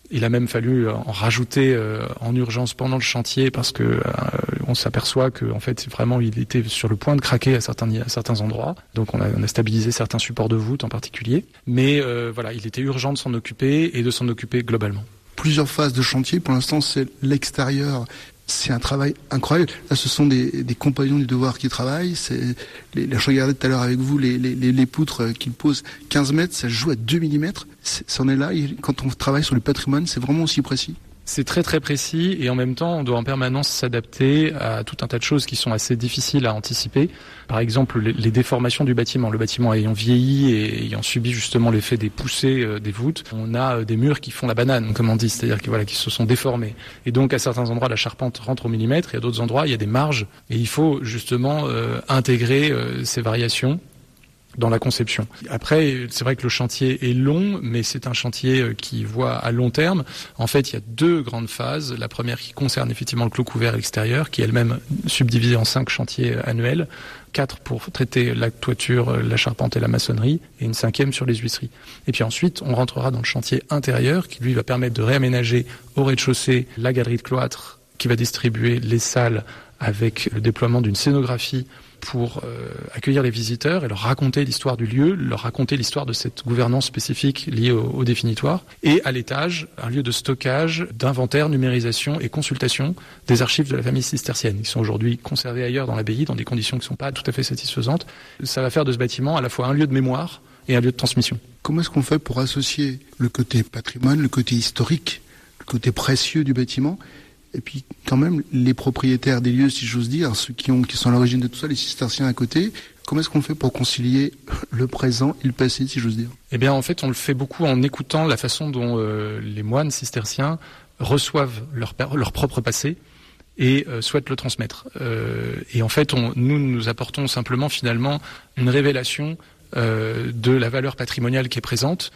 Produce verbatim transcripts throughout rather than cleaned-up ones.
Il a même fallu en rajouter euh, en urgence pendant le chantier parce que euh, on s'aperçoit que en fait vraiment il était sur le point de craquer à certains à certains endroits. Donc on a, on a stabilisé certains supports de voûte en particulier. Mais euh, voilà, il était urgent de s'en occuper et de s'en occuper globalement. Plusieurs phases de chantier. Pour l'instant, c'est l'extérieur. C'est un travail incroyable. Là, ce sont des, des compagnons du devoir qui travaillent. C'est les, les, je regardais tout à l'heure avec vous les, les, les, les poutres qu'ils posent quinze mètres, ça joue à deux millimètres. Ça en est là. Et quand on travaille sur le patrimoine, c'est vraiment aussi précis. C'est très très précis et en même temps on doit en permanence s'adapter à tout un tas de choses qui sont assez difficiles à anticiper. Par exemple les, les déformations du bâtiment, le bâtiment ayant vieilli et ayant subi justement l'effet des poussées euh, des voûtes, on a euh, des murs qui font la banane comme on dit, c'est-à-dire qui, voilà, qui se sont déformés. Et donc à certains endroits la charpente rentre au millimètre et à d'autres endroits il y a des marges et il faut justement euh, intégrer euh, ces variations dans la conception. Après, c'est vrai que le chantier est long, mais c'est un chantier qui voit à long terme. En fait, il y a deux grandes phases. La première qui concerne effectivement le clos couvert extérieur, qui est elle-même subdivisée en cinq chantiers annuels. Quatre pour traiter la toiture, la charpente et la maçonnerie, et une cinquième sur les huisseries. Et puis ensuite, on rentrera dans le chantier intérieur, qui lui va permettre de réaménager au rez-de-chaussée la galerie de cloître, qui va distribuer les salles avec le déploiement d'une scénographie pour euh, accueillir les visiteurs et leur raconter l'histoire du lieu, leur raconter l'histoire de cette gouvernance spécifique liée au, au définitoire. Et à l'étage, un lieu de stockage, d'inventaire, numérisation et consultation des archives de la famille cistercienne. Ils sont aujourd'hui conservés ailleurs dans l'abbaye, dans des conditions qui ne sont pas tout à fait satisfaisantes. Ça va faire de ce bâtiment à la fois un lieu de mémoire et un lieu de transmission. Comment est-ce qu'on fait pour associer le côté patrimoine, le côté historique, le côté précieux du bâtiment, et puis quand même les propriétaires des lieux, si j'ose dire, ceux qui, ont, qui sont à l'origine de tout ça, les cisterciens à côté, comment est-ce qu'on fait pour concilier le présent et le passé, si j'ose dire? Eh bien en fait on le fait beaucoup en écoutant la façon dont euh, les moines cisterciens reçoivent leur, leur propre passé et euh, souhaitent le transmettre. Euh, et en fait on, nous nous apportons simplement finalement une révélation euh, de la valeur patrimoniale qui est présente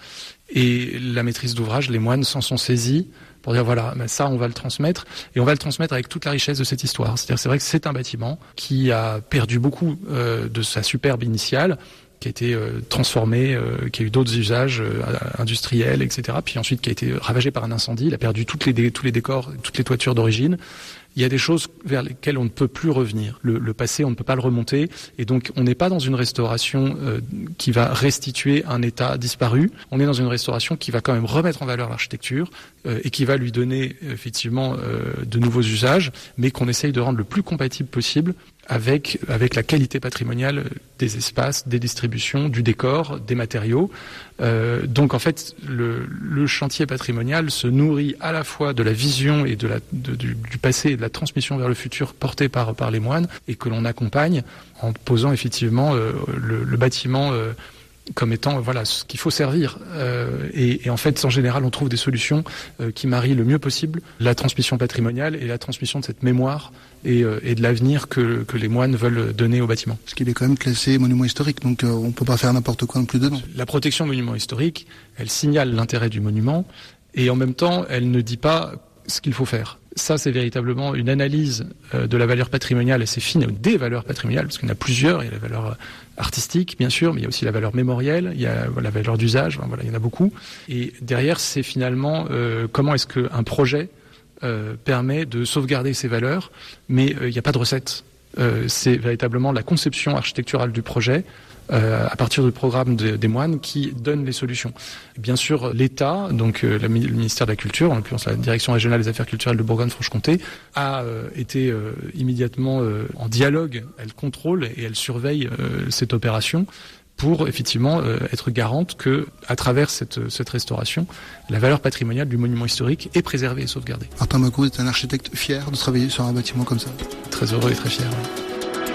et la maîtrise d'ouvrage, les moines s'en sont saisis pour dire voilà, ben ça on va le transmettre et on va le transmettre avec toute la richesse de cette histoire. C'est-à-dire c'est vrai que c'est un bâtiment qui a perdu beaucoup euh, de sa superbe initiale, qui a été euh, transformé, euh, qui a eu d'autres usages euh, industriels, et cetera. Puis ensuite qui a été ravagé par un incendie, il a perdu toutes les dé- tous les décors, toutes les toitures d'origine. Il y a des choses vers lesquelles on ne peut plus revenir. Le, le passé, on ne peut pas le remonter. Et donc, on n'est pas dans une restauration euh, qui va restituer un état disparu. On est dans une restauration qui va quand même remettre en valeur l'architecture euh, et qui va lui donner effectivement euh, de nouveaux usages, mais qu'on essaye de rendre le plus compatible possible avec, avec la qualité patrimoniale des espaces, des distributions, du décor, des matériaux. Euh, donc en fait, le, le chantier patrimonial se nourrit à la fois de la vision et de la, de, du, du passé et de la transmission vers le futur portée par, par les moines et que l'on accompagne en posant effectivement euh, le, le bâtiment euh, comme étant voilà ce qu'il faut servir. Euh, et, et en fait, en général, on trouve des solutions euh, qui marient le mieux possible la transmission patrimoniale et la transmission de cette mémoire et, euh, et de l'avenir que, que les moines veulent donner au bâtiment. Parce qu'il est quand même classé monument historique, donc euh, on ne peut pas faire n'importe quoi non plus dedans. La protection monument historique, elle signale l'intérêt du monument et en même temps, elle ne dit pas ce qu'il faut faire. Ça, c'est véritablement une analyse euh, de la valeur patrimoniale assez fine, des valeurs patrimoniales, parce qu'il y en a plusieurs. Il y a la valeur artistique, bien sûr, mais il y a aussi la valeur mémorielle, il y a la valeur d'usage, enfin, voilà, il y en a beaucoup. Et derrière, c'est finalement euh, comment est-ce qu'un projet euh, permet de sauvegarder ces valeurs, mais euh, il n'y a pas de recette. Euh, c'est véritablement la conception architecturale du projet Euh, à partir du programme de, des moines qui donne les solutions. Bien sûr, l'État, donc euh, le ministère de la Culture, en l'occurrence la Direction régionale des affaires culturelles de Bourgogne-Franche-Comté, a euh, été euh, immédiatement euh, en dialogue, elle contrôle et elle surveille euh, cette opération pour effectivement euh, être garante que, à travers cette, cette restauration, la valeur patrimoniale du monument historique est préservée et sauvegardée. Martin Mocco est un architecte fier de travailler sur un bâtiment comme ça. Très heureux et très fier. Oui.